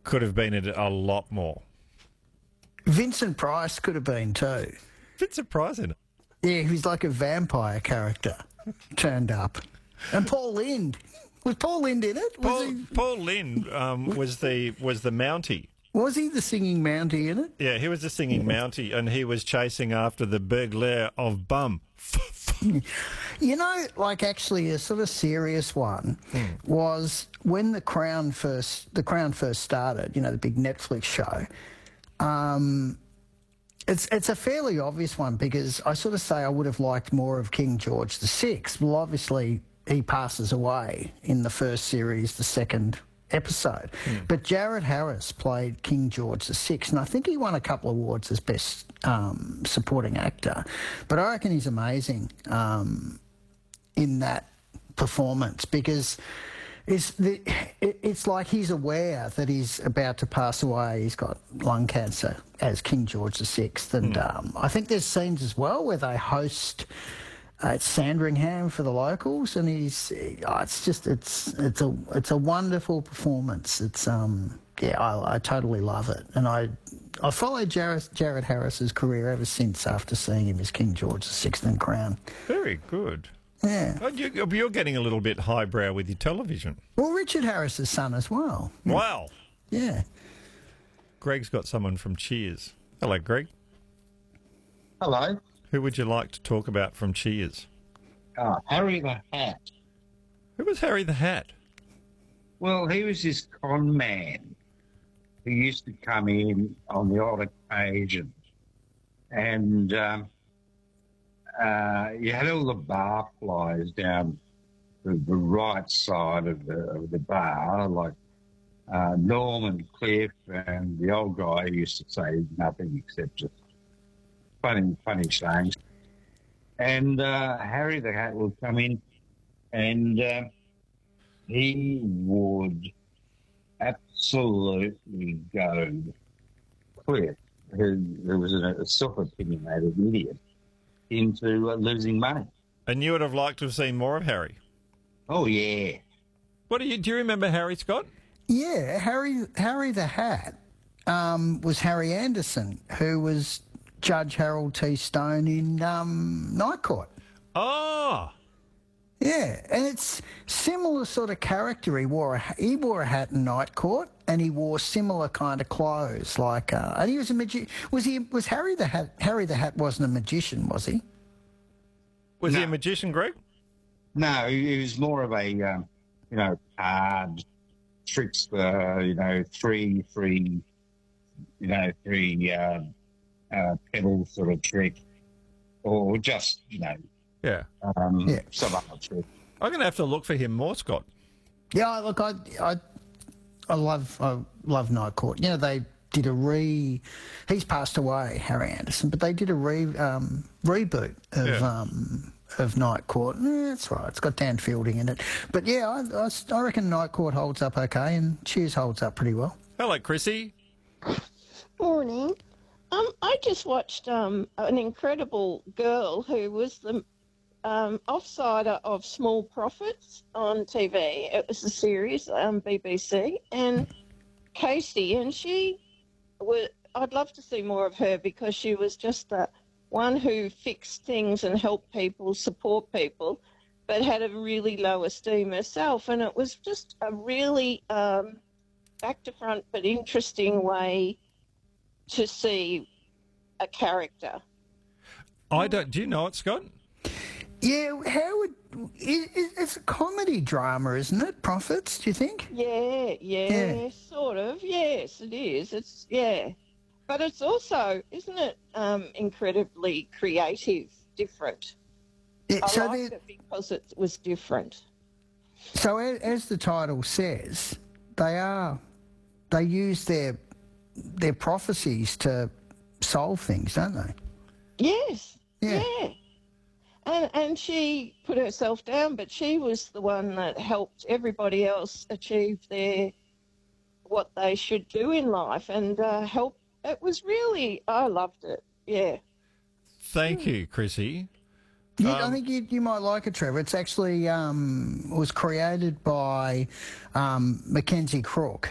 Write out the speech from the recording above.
could have been in it a lot more. Vincent Price could have been too. Vincent Price in it. Yeah, he's like a vampire character turned up. And Paul Lind. Was Paul Lind in it? Paul Lind was the Mountie. Was he the singing Mountie in it? Yeah, he was the singing Mountie, and he was chasing after the burglar of Bum. You know, like actually a sort of serious one was when the Crown first started. You know, the big Netflix show. It's a fairly obvious one because I sort of say I would have liked more of King George VI. Well, obviously he passes away in the first series, the second episode. But Jared Harris played King George VI, and I think he won a couple of awards as Best Supporting Actor. But I reckon he's amazing in that performance because it's like he's aware that he's about to pass away. He's got lung cancer as King George VI. And I think there's scenes as well where they host at Sandringham for the locals, and it's a wonderful performance. It's I totally love it, and I followed Jared Harris's career ever since after seeing him as King George VI in Crown. Very good. Yeah. Oh, you're getting a little bit highbrow with your television. Well, Richard Harris's son as well. Wow. Yeah. Greg's got someone from Cheers. Hello, Greg. Hello. Who would you like to talk about from Cheers? Harry the Hat. Who was Harry the Hat? Well, he was this con man who used to come in on the odd occasion. And you had all the barflies down the right side of the bar, like Norman Cliff and the old guy who used to say nothing except just funny sayings. And Harry the Hat would come in and he would absolutely go Cliff, who was a self-opinionated idiot, into losing money. And you would have liked to have seen more of Harry? Oh, yeah. Do you remember Harry, Scott? Yeah, Harry the Hat was Harry Anderson, who was Judge Harold T. Stone in Night Court. Oh! Yeah, and it's similar sort of character. He wore a hat in Night Court, and he wore similar kind of clothes. Like, and he was a magician. Was Harry the Hat? Harry the Hat wasn't a magician, was he? No. He a magician, Greg? No, he was more of a card trickster. Three pedal sort of trick, or just Yeah. some other trick. I'm going to have to look for him more, Scott. Yeah, look, I love Night Court. You know, they did he's passed away, Harry Anderson, but they did a reboot of Night Court. That's right, it's got Dan Fielding in it. But yeah, I reckon Night Court holds up okay, and Cheers holds up pretty well. Hello, Chrissy. Morning. I just watched an incredible girl who was the offsider of Small Profits on TV. It was a series, BBC, and Casey, and I'd love to see more of her because she was just the one who fixed things and helped people, support people, but had a really low esteem herself. And it was just a really back to front but interesting way to see a character. Do you know it, Scott? Yeah, it's a comedy drama, isn't it? Profits, do you think? Yeah, sort of. Yes, it is. But it's also, isn't it, incredibly creative, different? Yeah, I liked it because it was different. So as the title says, they use their prophecies to solve things, don't they? Yes. Yeah. And she put herself down, but she was the one that helped everybody else achieve what they should do in life and help. It was really, I loved it. Yeah. Thank you, Chrissy. Yeah, I think you might like it, Trevor. It's actually was created by Mackenzie Crook,